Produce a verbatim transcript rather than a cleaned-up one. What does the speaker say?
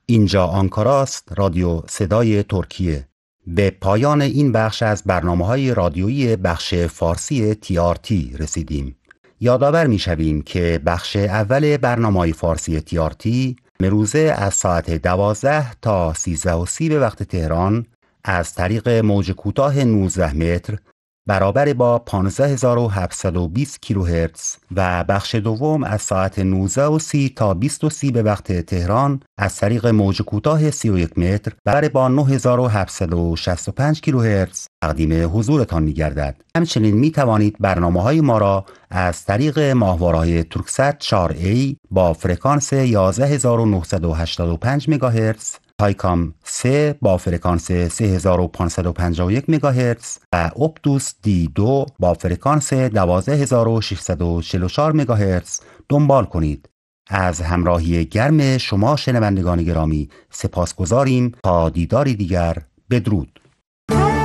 اینجا آنکاراست، رادیو صدای ترکیه. به پایان این بخش از برنامه‌های رادیویی بخش فارسی تی آر تی رسیدیم. یادآور می‌شویم که بخش اول برنامه‌های فارسی تی آر تی امروزه از ساعت دوازده تا سیزده و سی به وقت تهران از طریق موج کوتاه نوزده متر برابر با پانزده هزار و هفتصد و بیست کیلوهرتز و بخش دوم از ساعت نوزده و سی تا بیست و سی به وقت تهران از طریق موج کوتاه سی و یک متر برابر با نه هزار و هفتصد و شصت و پنج کیلوهرتز تقدیم حضورتان می گردد. همچنین می توانید برنامه های ما را از طریق ماهواره‌های تورکست چهار ای با فرکانس یازده هزار و نهصد و هشتاد و پنج مگاهرتز، تایکام سه با فرکانس سه هزار و پانصد و پنجاه و یک مگاهرتز و اپتوس دی دو با فرکانس دوازده هزار و ششصد و چهل و چهار مگاهرتز دنبال کنید. از همراهی گرم شما شنوندگان گرامی سپاسگزاریم. تا دیداری دیگر، بدرود.